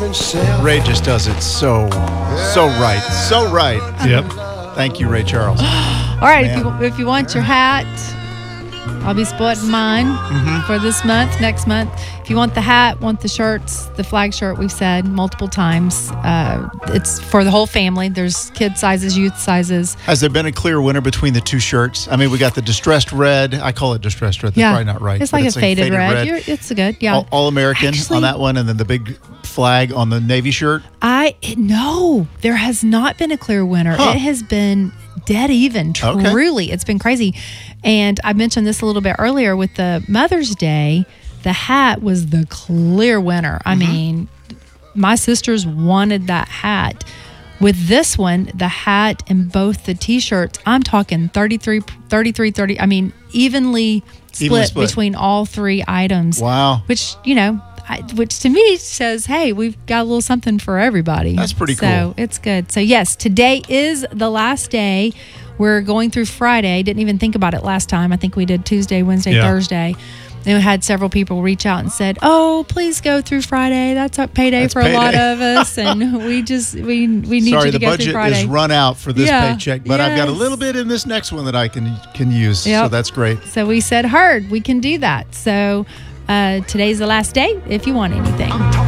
Ray just does it so right. So right. Yep. Thank you, Ray Charles. All right, if you want your hat, I'll be splitting mine for this month, next month. If you want the hat, want the shirts, the flag shirt, we've said multiple times. It's for the whole family. There's kid sizes, youth sizes. Has there been a clear winner between the two shirts? I mean, we got the distressed red. I call it distressed red. That's probably not right. It's like a faded red. It's good, yeah. All American on that one, and then the big flag on the Navy shirt. No, there has not been a clear winner. It has been dead even, truly. Okay. It's been crazy. And I mentioned this a little bit earlier with the Mother's Day. The hat was the clear winner. I mean, my sisters wanted that hat. With this one, the hat and both the T-shirts, I'm talking 33, 30. I mean, evenly split between all three items. Wow. Which, which to me says, hey, we've got a little something for everybody. That's pretty cool. So it's good. So yes, today is the last day. We're going through Friday. Didn't even think about it last time. I think we did Tuesday, Wednesday, Thursday. And we had several people reach out and said, "Oh, please go through Friday. That's a payday for a lot of us, and we need you to go through Friday." Sorry, the budget is run out for this paycheck, but I've got a little bit in this next one that I can use. Yep. So that's great. So we said, "Heard, we can do that." So today's the last day if you want anything.